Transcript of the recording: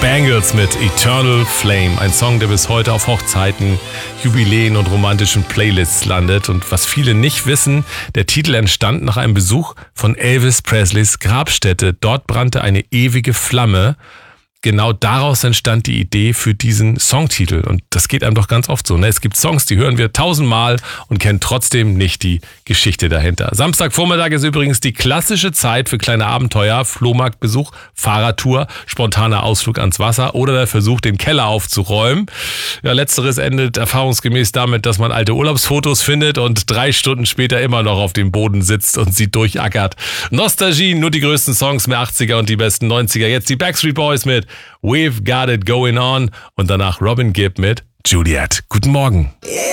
Bangles mit Eternal Flame. Ein Song, der bis heute auf Hochzeiten, Jubiläen und romantischen Playlists landet. Und was viele nicht wissen, der Titel entstand nach einem Besuch von Elvis Presleys Grabstätte. Dort brannte eine ewige Flamme. Genau daraus entstand die Idee für diesen Songtitel. Und das geht einem doch ganz oft so. Ne? Es gibt Songs, die hören wir 1000-mal und kennen trotzdem nicht die Geschichte dahinter. Samstagvormittag ist übrigens die klassische Zeit für kleine Abenteuer, Flohmarktbesuch, Fahrradtour, spontaner Ausflug ans Wasser oder der Versuch, den Keller aufzuräumen. Ja, letzteres endet erfahrungsgemäß damit, dass man alte Urlaubsfotos findet und 3 Stunden später immer noch auf dem Boden sitzt und sie durchackert. Nostalgie, nur die größten Songs mehr 80er und die besten 90er. Jetzt die Backstreet Boys mit We've Got It Going On und danach Robin Gibb mit Juliet. Guten Morgen.